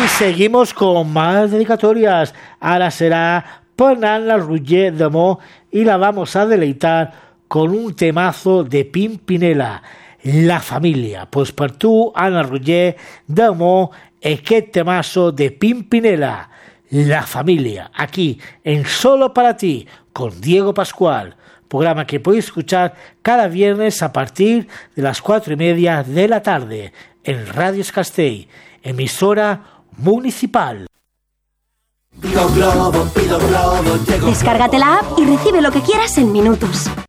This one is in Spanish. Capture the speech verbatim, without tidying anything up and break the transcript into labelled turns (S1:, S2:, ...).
S1: Y seguimos con más dedicatorias. Ahora será per Anna Roger de Mo y la vamos a deleitar con un temazo de Pimpinela, La Familia. Pues per tu, Anna Roger de Mo, aquest temazo de Pimpinela, La Familia, aquí en Solo para ti, con Diego Pascual. Programa que podéis escuchar cada viernes a partir de las cuatro y media de la tarde en Radio Castell, emisora municipal.
S2: Descárgate la app y recibe lo que quieras en minutos.